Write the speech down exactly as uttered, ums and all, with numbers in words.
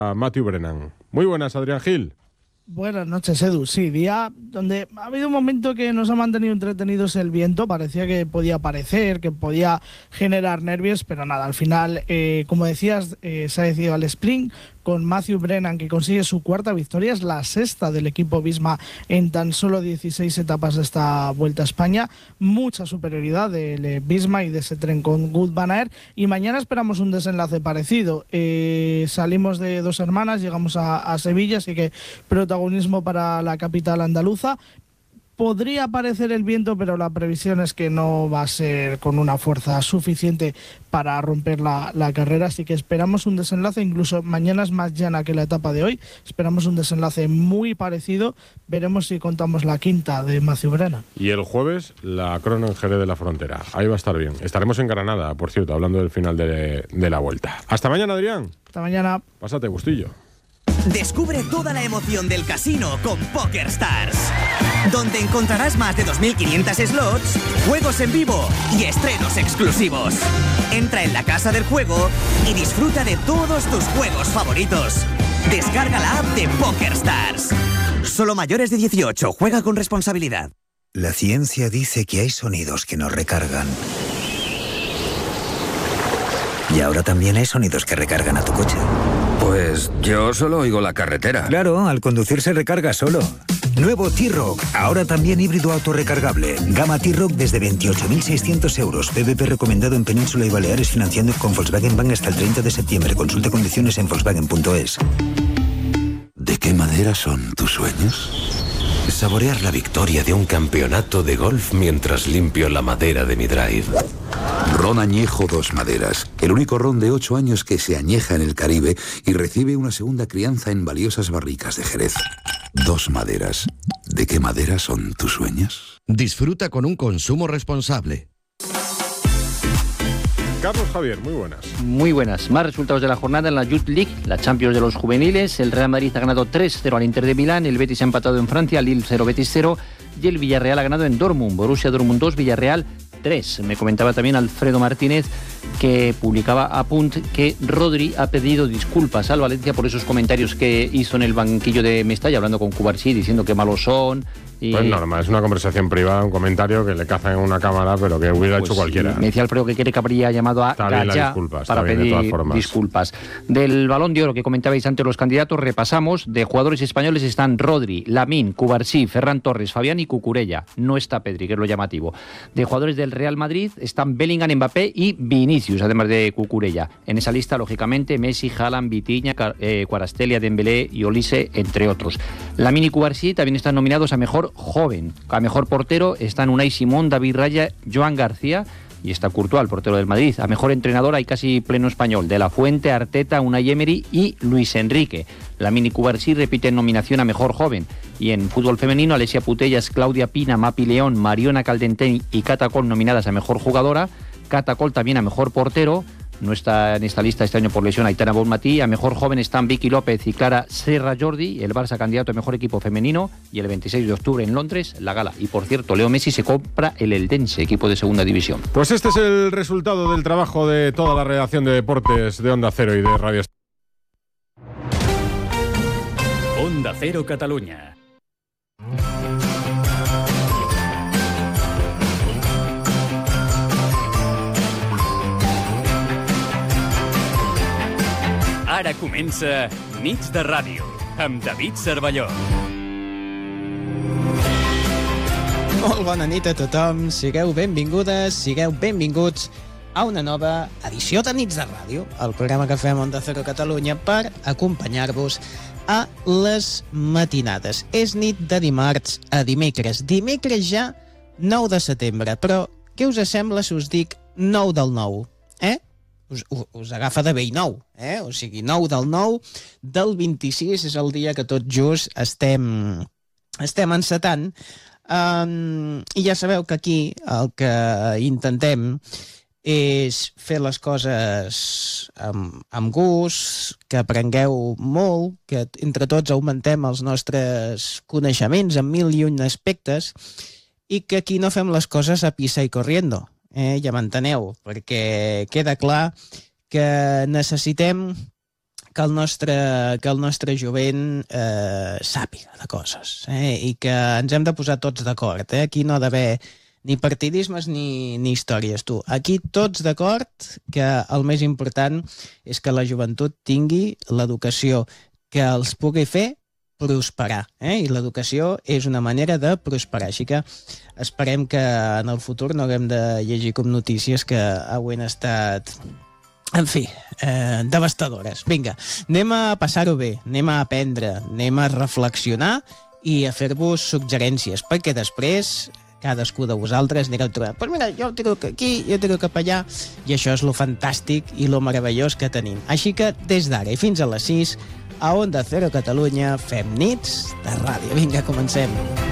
a Matthew Brennan. Muy buenas, Adrián Gil. Buenas noches, Edu. Sí, día donde ha habido un momento que nos ha mantenido entretenidos el viento. Parecía que podía aparecer, que podía generar nervios, pero nada, al final, eh, como decías, eh, se ha decidido al sprint con Matthew Brennan, que consigue su cuarta victoria. Es la sexta del equipo Visma en tan solo dieciséis etapas de esta Vuelta a España. Mucha superioridad del Visma y de ese tren con Wout van Aert. Y mañana esperamos un desenlace parecido. Eh, salimos de Dos Hermanas, llegamos a, a Sevilla, así que protagonismo para la capital andaluza. Podría aparecer el viento, pero la previsión es que no va a ser con una fuerza suficiente para romper la, la carrera, así que esperamos un desenlace, incluso mañana es más llana que la etapa de hoy, esperamos un desenlace muy parecido, veremos si contamos la quinta de Matthew Brennan. Y el jueves, la crono en Jerez de la Frontera, ahí va a estar bien. Estaremos en Granada, por cierto, hablando del final de, de la Vuelta. Hasta mañana, Adrián. Hasta mañana. Pásate gustillo. Descubre toda la emoción del casino con PokerStars, donde encontrarás más de dos mil quinientos slots, juegos en vivo y estrenos exclusivos. Entra en la casa del juego y disfruta de todos tus juegos favoritos. Descarga la app de PokerStars. Solo mayores de dieciocho, juega con responsabilidad. La ciencia dice que hay sonidos que nos recargan. Y ahora también hay sonidos que recargan a tu coche. Pues yo solo oigo la carretera. Claro, al conducir se recarga solo. Nuevo T-Roc, ahora también híbrido autorrecargable. Gama T-Roc desde veintiocho mil seiscientos euros. P V P recomendado en Península y Baleares, financiando con Volkswagen Bank hasta el treinta de septiembre. Consulte condiciones en Volkswagen punto es. ¿De qué madera son tus sueños? Saborear la victoria de un campeonato de golf mientras limpio la madera de mi drive. Ron Añejo Dos Maderas, el único ron de ocho años que se añeja en el Caribe y recibe una segunda crianza en valiosas barricas de Jerez. Dos Maderas. ¿De qué madera son tus sueños? Disfruta con un consumo responsable. Carlos Javier, muy buenas. Muy buenas. Más resultados de la jornada en la Youth League, la Champions de los juveniles. El Real Madrid ha ganado tres cero al Inter de Milán, el Betis ha empatado en Francia, Lille cero, Betis cero, y el Villarreal ha ganado en Dortmund, Borussia Dortmund dos, Villarreal tres. Me comentaba también Alfredo Martínez, que publicaba a Punt que Rodri ha pedido disculpas al Valencia por esos comentarios que hizo en el banquillo de Mestalla, hablando con Cubarsí, diciendo que malos son. Y... Pues normal, es una conversación privada, un comentario que le cazan en una cámara, pero que hubiera pues hecho cualquiera. Me decía Alfredo que quiere que habría llamado a Gallá para pedir de disculpas. Del Balón de Oro que comentabais antes los candidatos, repasamos. De jugadores españoles están Rodri, Lamine, Cubarsí, Ferran Torres, Fabián y Cucurella. No está Pedri, que es lo llamativo. De jugadores del Real Madrid están Bellingham, Mbappé y Vinicius, además de Cucurella. En esa lista, lógicamente, Messi, Haaland, Vitinha, eh, Kvaratskhelia, Dembélé y Olise, entre otros. Lamine y Cubarsí también están nominados a Mejor Joven. A Mejor Portero están Unai Simón, David Raya, Joan García y está Courtois, el portero del Madrid. A Mejor Entrenador hay casi pleno español. De la Fuente, Arteta, Unai Emery y Luis Enrique. Lamine y Cubarsí repiten nominación a Mejor Joven. Y en fútbol femenino, Alessia Putellas, Claudia Pina, Mapi León, Mariona Caldentén y Cata Col nominadas a Mejor Jugadora. Cata Col también a Mejor Portero. No está en esta lista este año por lesión Aitana Bonmatí. A Mejor Joven están Vicky López y Clara Serra Jordi. El Barça candidato a Mejor Equipo Femenino. Y el veintiséis de octubre en Londres, la gala. Y por cierto, Leo Messi se compra el Eldense, equipo de segunda división. Pues este es el resultado del trabajo de toda la redacción de deportes de Onda Cero y de Radio Onda Cero Catalunya. Ara comença Nits de Ràdio, amb David Cervelló. Molt bona nit a tothom, sigueu benvingudes, sigueu benvinguts a una nova edició de Nits de Ràdio, el programa que fem Onda Cero Catalunya per acompanyar-vos a les matinades. És nit de dimarts a dimecres. Dimecres ja nou de setembre, però què us sembla si us dic nou del nou? Eh? Us, us agafa de vell nou, eh? O sigui, nou del nou del vint-i-sis és el dia que tot just estem, estem encetant. Um, I ja sabeu que aquí el que intentem és fer les coses amb, amb gust, que aprengueu molt, que entre tots augmentem els nostres coneixements en mil i un aspectes i que aquí no fem les coses a pisa i corriendo. Eh, ja m'enteneu, perquè queda clar que necessitem que el nostre, que el nostre jovent eh, sàpiga de coses, eh? I que ens hem de posar tots d'acord. Eh? Aquí no ha d'haver ni partidismes ni, ni històries, tu. Aquí tots d'acord que el més important és que la joventut tingui l'educació que els pugui fer prosperar, eh? I l'educació és una manera de prosperar, així que esperem que en el futur no haguem de llegir com notícies que avui han estat, en fi, eh, devastadores. Vinga, anem a passar-ho bé, anem a aprendre, anem a reflexionar i a fer-vos suggerències, perquè després cadascú de vosaltres anireu trobant, pues mira, jo tiro aquí, jo tiro cap allà, i això és lo fantàstic i lo meravellós que tenim. Així que des d'ara i fins a les sis, a Onda Cero Catalunya fem nits de ràdio. Vinga, comencem.